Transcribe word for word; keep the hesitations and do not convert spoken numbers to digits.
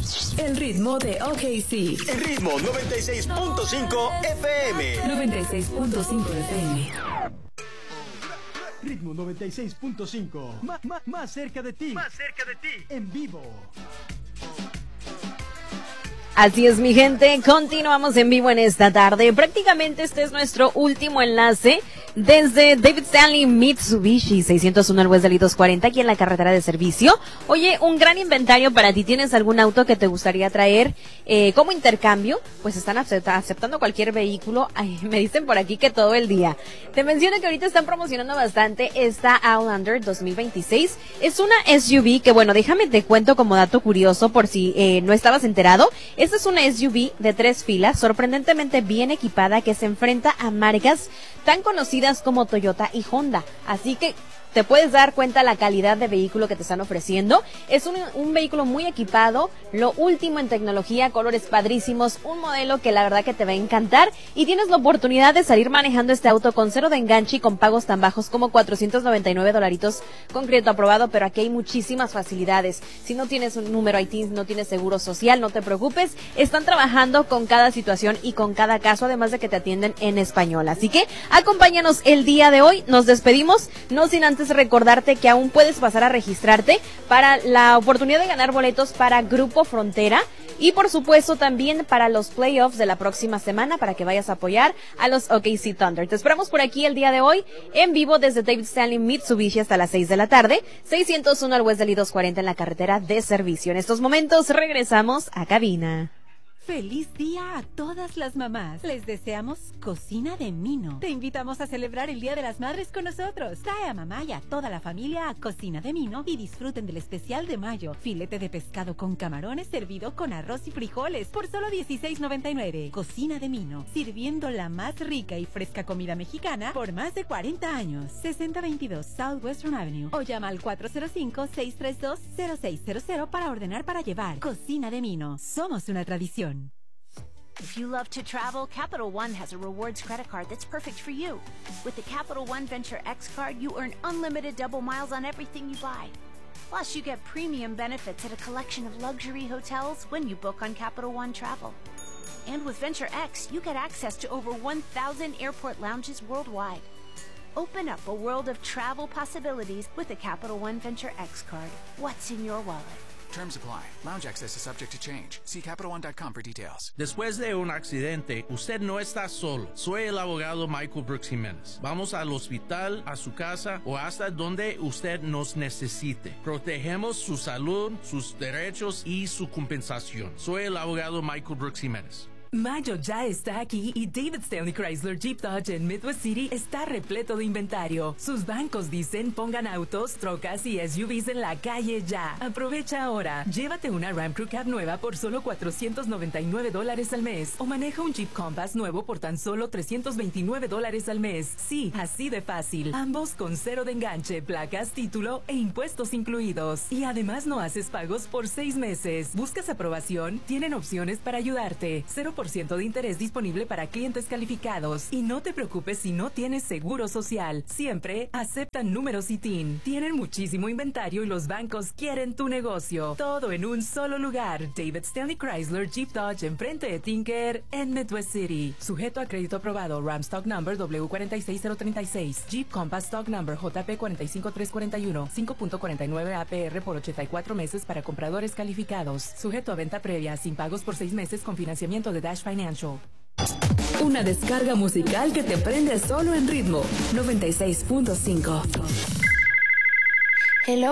El ritmo de O K C. El ritmo noventa y seis punto cinco F M. noventa y seis punto cinco F M. Ritmo noventa y seis punto cinco. Más, más, más cerca de ti. Más cerca de ti. En vivo. Así es, mi gente, continuamos en vivo en esta tarde. Prácticamente este es nuestro último enlace desde David Stanley Mitsubishi seiscientos uno al West Delhi doscientos cuarenta, aquí en la carretera de servicio. Oye, un gran inventario para ti. ¿Tienes algún auto que te gustaría traer eh, como intercambio? Pues están acepta- aceptando cualquier vehículo. Ay, me dicen por aquí que todo el día. Te menciono que ahorita están promocionando bastante esta Outlander dos mil veintiséis. Es una S U V que, bueno, déjame te cuento como dato curioso por si eh, no estabas enterado. Esta es una S U V de tres filas, sorprendentemente bien equipada, que se enfrenta a marcas tan conocidas como Toyota y Honda. Así que te puedes dar cuenta la calidad de vehículo que te están ofreciendo. Es un, un vehículo muy equipado, lo último en tecnología, colores padrísimos, un modelo que la verdad que te va a encantar, y tienes la oportunidad de salir manejando este auto con cero de enganche y con pagos tan bajos como cuatrocientos noventa y nueve dolaritos con crédito aprobado. Pero aquí hay muchísimas facilidades. Si no tienes un número I T, no tienes seguro social, no te preocupes, están trabajando con cada situación y con cada caso, además de que te atienden en español. Así que acompáñanos el día de hoy. Nos despedimos, no sin antes recordarte que aún puedes pasar a registrarte para la oportunidad de ganar boletos para Grupo Frontera, y por supuesto también para los playoffs de la próxima semana, para que vayas a apoyar a los O K C Thunder. Te esperamos por aquí el día de hoy en vivo desde David Stanley Mitsubishi hasta las seis de la tarde, seiscientos uno al West Delhi doscientos cuarenta en la carretera de servicio. En estos momentos regresamos a cabina. ¡Feliz día a todas las mamás! Les deseamos Cocina de Mino. Te invitamos a celebrar el Día de las Madres con nosotros. Trae a mamá y a toda la familia a Cocina de Mino y disfruten del especial de mayo. Filete de pescado con camarones servido con arroz y frijoles por solo dieciséis noventa y nueve. Cocina de Mino, sirviendo la más rica y fresca comida mexicana por más de cuarenta años. sesenta veintidós Southwestern Avenue o llama al cuatro cero cinco, seis tres dos, cero seis cero cero para ordenar para llevar. Cocina de Mino, somos una tradición. If you love to travel, Capital One has a rewards credit card that's perfect for you. With the Capital One Venture X card, you earn unlimited double miles on everything you buy. Plus, you get premium benefits at a collection of luxury hotels when you book on Capital One Travel. And with Venture X, you get access to over one thousand airport lounges worldwide. Open up a world of travel possibilities with the Capital One Venture X card. What's in your wallet? Terms apply. Lounge access is subject to change. See Capital One dot com for details. Después de un accidente, usted no está solo. Soy el abogado Michael Brooks Jiménez. Vamos al hospital, a su casa o hasta donde usted nos necesite. Protegemos su salud, sus derechos y su compensación. Soy el abogado Michael Brooks Jiménez. Mayo ya está aquí y David Stanley Chrysler Jeep Dodge en Midwest City está repleto de inventario. Sus bancos dicen pongan autos, trocas y S U Vs en la calle ya. Aprovecha ahora. Llévate una Ram Crew Cab nueva por solo cuatrocientos noventa y nueve dólares al mes o maneja un Jeep Compass nuevo por tan solo trescientos veintinueve dólares al mes. Sí, así de fácil. Ambos con cero de enganche, placas, título e impuestos incluidos. Y además no haces pagos por seis meses. ¿Buscas aprobación? Tienen opciones para ayudarte. cero por ciento de interés disponible para clientes calificados. Y no te preocupes si no tienes seguro social. Siempre aceptan números I T I N. Tienen muchísimo inventario y los bancos quieren tu negocio. Todo en un solo lugar. David Stanley Chrysler Jeep Dodge enfrente de Tinker en Midwest City. Sujeto a crédito aprobado. Ram Stock Number W cuatro seis cero tres seis. Jeep Compass Stock Number J P cuatro cinco tres cuatro uno. cinco punto cuarenta y nueve A P R por ochenta y cuatro meses para compradores calificados. Sujeto a venta previa. Sin pagos por seis meses con financiamiento de Dash Financial. Una descarga musical que te prende solo en ritmo noventa y seis punto cinco. Hello.